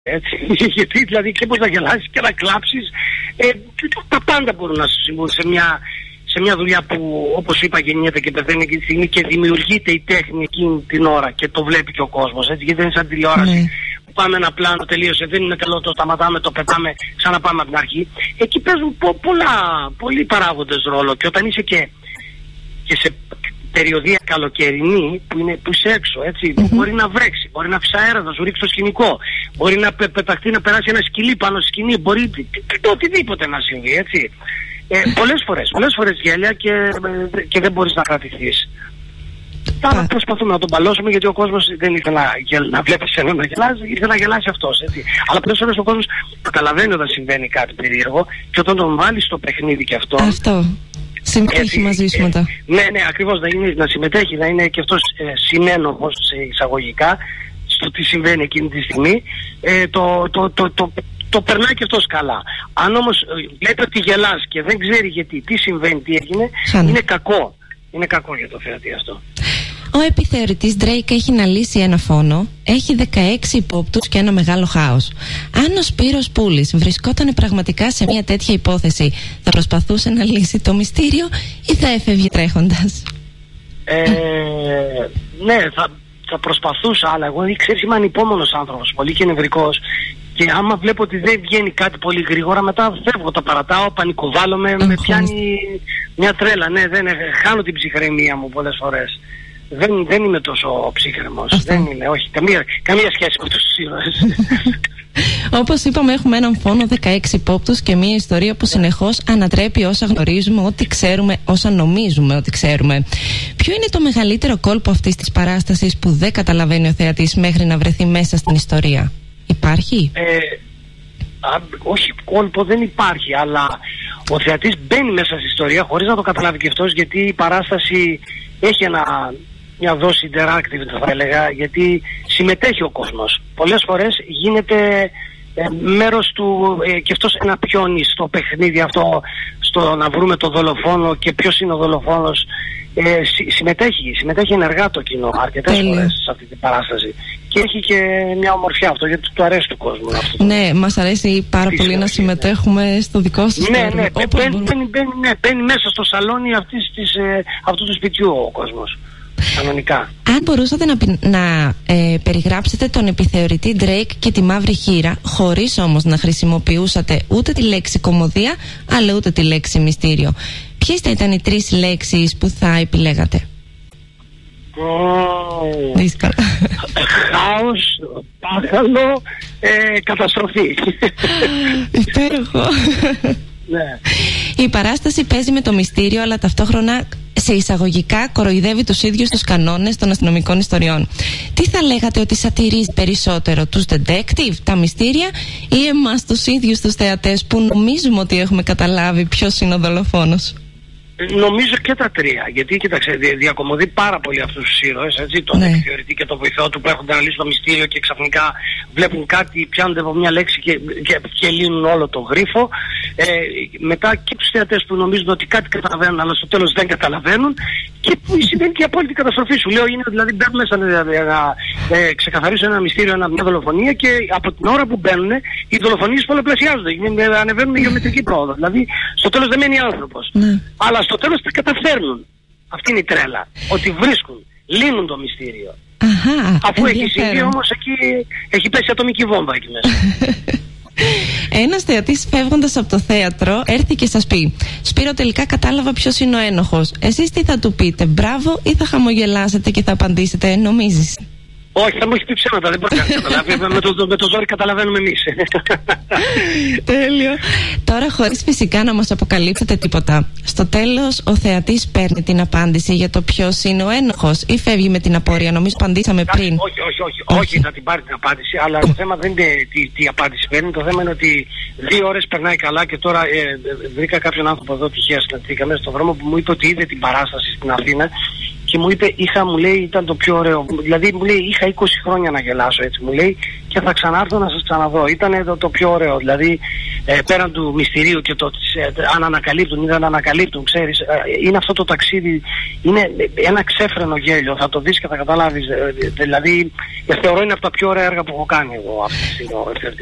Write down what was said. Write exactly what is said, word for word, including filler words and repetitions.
Έτσι, γιατί δηλαδή και μπορείς να γελάσεις και να κλάψεις, ε, τα πάντα μπορούν να σου συμβούν σε μια, σε μια δουλειά που, όπως είπα, γεννιέται και πεθαίνει εκείνη τη στιγμή και δημιουργείται η τέχνη εκείνη την ώρα και το βλέπει και ο κόσμος, έτσι, γιατί δεν είναι σαν τηλεόραση. Mm. που πάμε ένα πλάνο, τελείωσε, δεν είναι καλό, το σταματάμε, το πετάμε, ξαναπάμε από την αρχή. Εκεί παίζουν πο, πολλά, πολλοί παράγοντες ρόλο, και όταν είσαι και, και σε περιοδία καλοκαιρινή που, είναι, που είσαι έξω, έτσι, mm-hmm. μπορεί να βρέξει, μπορεί να αφήσει αέρα, να σου ρίξει το σκηνικό, μπορεί να πε, πεταχτεί, να περάσει ένα σκυλί πάνω στη σκηνή, μπορεί το οτιδήποτε να συμβεί, έτσι. Ε, πολλές φορές, πολλές φορές γέλια και, και δεν μπορείς να κρατηθείς. Τώρα προσπαθούμε να τον παλώσουμε, γιατί ο κόσμος δεν ήθελε να, να βλέπει εσένα να γελάσει, ήθελε να γελάσει αυτός, έτσι. Αλλά πολλές φορές ο κόσμος καταλαβαίνει όταν συμβαίνει κάτι περίεργο, και όταν τον βάλει στο παιχνίδι και αυτό. Αυτό. Συμμετέχει μαζί σου μετά. Ε, ναι, ναι, ακριβώς, να, είναι, να συμμετέχει, να είναι και αυτός ε, συνένοχος σε εισαγωγικά στο τι συμβαίνει εκείνη τη στιγμή. Ε, το, το, το, το, το, το περνάει και αυτός καλά. Αν όμως βλέπει ότι γελάς και δεν ξέρει γιατί, τι συμβαίνει, τι έγινε, Σαν. είναι κακό. Είναι κακό για το θεατή αυτό. Ο επιθεωρητής Drake έχει να λύσει ένα φόνο, έχει δεκαέξι υπόπτους και ένα μεγάλο χάος. Αν ο Σπύρος Πούλης βρισκόταν πραγματικά σε μια τέτοια υπόθεση, θα προσπαθούσε να λύσει το μυστήριο ή θα έφευγε τρέχοντας? Ε, ναι, θα, θα προσπαθούσα, αλλά εγώ ξέρεις, είμαι ανυπόμονος άνθρωπος, πολύ και νευρικός. Και άμα βλέπω ότι δεν βγαίνει κάτι πολύ γρήγορα, μετά φεύγω, τα παρατάω, πανικοβάλλομαι, με πιάνει μια τρέλα. Ναι, δεν, χάνω την ψυχραιμία μου πολλές φορές. Δεν, δεν είμαι τόσο ψύχρεμος. Δεν είναι, όχι, καμία, καμία σχέση με τους ήρωες. Όπως είπαμε, έχουμε έναν φόνο, δεκαέξι υπόπτους και μια ιστορία που συνεχώς ανατρέπει όσα γνωρίζουμε, ό,τι ξέρουμε, όσα νομίζουμε ότι ξέρουμε. Ποιο είναι το μεγαλύτερο κόλπο αυτής της παράστασης που δεν καταλαβαίνει ο θεατής μέχρι να βρεθεί μέσα στην ιστορία? Υπάρχει? Ε, α, όχι, κόλπο δεν υπάρχει, αλλά ο θεατής μπαίνει μέσα στην ιστορία χωρίς να το καταλάβει και αυτός, γιατί η παράσταση έχει ένα, μια δόση interactive, θα έλεγα, γιατί συμμετέχει ο κόσμος. Πολλές φορές γίνεται ε, μέρος του, ε, και αυτός να πιώνει στο παιχνίδι αυτό, στο να βρούμε το δολοφόνο και ποιος είναι ο δολοφόνος. Ε, συ, συμμετέχει, συμμετέχει ενεργά το κοινό αρκετές φορές σε αυτή την παράσταση, και έχει και μια ομορφιά αυτό, γιατί του αρέσει του κόσμου αυτό. Ναι, μας αρέσει πάρα πολύ να αρέσει, συμμετέχουμε ναι. στο δικό σας ναι, έργο. Ναι, μπαίνει, μπαίνει, μπαίνει, ναι, μπαίνει μέσα στο σαλόνι αυτής της, ε, αυτού του σπιτιού ο κόσμος, κανονικά. Αν μπορούσατε να, να ε, περιγράψετε τον επιθεωρητή Drake και τη μαύρη χήρα, χωρίς όμως να χρησιμοποιούσατε ούτε τη λέξη κωμωδία, αλλά ούτε τη λέξη μυστήριο, ποιες θα ήταν οι τρεις λέξεις που θα επιλέγατε? Oh. Δύσκολα. Χάος, πάχαλο, ε, καταστροφή. Υπέροχο. Ναι. Η παράσταση παίζει με το μυστήριο, αλλά ταυτόχρονα σε εισαγωγικά κοροϊδεύει τους ίδιους τους κανόνες των αστυνομικών ιστοριών. Τι θα λέγατε ότι σατυρίζει περισσότερο, τους detective, τα μυστήρια, ή εμάς τους ίδιους τους θεατές που νομίζουμε ότι έχουμε καταλάβει ποιος είναι ο δολοφόνος? Νομίζω και τα τρία. Γιατί κοίταξε, διακομωδεί πάρα πολύ αυτούς τους ήρωες, έτσι, τον ναι. επιθεωρητή και τον βοηθό του που έρχονται να λύσουν το μυστήριο και ξαφνικά βλέπουν κάτι, πιάνονται από μια λέξη και, και, και λύνουν όλο το γρίφο. Ε, μετά και τους θεατές που νομίζουν ότι κάτι καταλαβαίνουν, αλλά στο τέλος δεν καταλαβαίνουν, και που συμβαίνει και η απόλυτη καταστροφή. Σου λέω, είναι δηλαδή μπαίνουν μέσα να, να ε, ξεκαθαρίσουν ένα μυστήριο, ένα, μια δολοφονία, και από την ώρα που μπαίνουν οι δολοφονίες πολλαπλασιάζονται, ανεβαίνουν με γεωμετρική πρόοδο. Δηλαδή στο τέλος δεν μένει άνθρωπος. Ναι. Αλλά στο τέλος τα καταφέρνουν. Αυτή είναι η τρέλα. Ότι βρίσκουν, λύνουν το μυστήριο. Αχα, αφού έχει συμβεί όμως, εκεί έχει πέσει ατομική βόμβα εκεί μέσα. Ένας θεατής φεύγοντας από το θέατρο έρθει και σας πει: Σπύρο, τελικά κατάλαβα ποιος είναι ο ένοχος. Εσείς τι θα του πείτε, μπράβο, ή θα χαμογελάσετε και θα απαντήσετε, νομίζεις? Όχι, θα μου έχει πει ψέματα, δεν μπορεί να καταλάβει. με, το, με το ζόρι καταλαβαίνουμε εμείς. Τέλειο. Τώρα, χωρίς φυσικά να μας αποκαλύψετε τίποτα, στο τέλος ο θεατής παίρνει την απάντηση για το ποιος είναι ο ένοχος, ή φεύγει με την απορία? Νομίζω απαντήσαμε πριν. Όχι, όχι, όχι, όχι, όχι να την πάρει την απάντηση, αλλά το θέμα δεν είναι τι, τι απάντηση παίρνει. Το θέμα είναι ότι δύο ώρες περνάει καλά, και τώρα ε, βρήκα κάποιον άνθρωπο εδώ τυχαία συναντηθήκαμε στον δρόμο που μου είπε ότι είδε την παράσταση στην Αθήνα. Και μου είπε, είχα, μου λέει, ήταν το πιο ωραίο. Δηλαδή, μου λέει, είχα είκοσι χρόνια να γελάσω, έτσι μου λέει, και θα ξανάρθω να σας ξαναδώ. Ήταν το, το πιο ωραίο. Δηλαδή, ε, πέραν του μυστηρίου και το ε, αν ανακαλύπτουν ή δεν ανακαλύπτουν, ξέρεις, ε, είναι αυτό το ταξίδι, είναι ένα ξέφρενο γέλιο, θα το δεις και θα καταλάβεις, ε, δηλαδή θεωρώ είναι από τα πιο ωραία έργα που έχω κάνει εγώ αυτή τη στιγμή.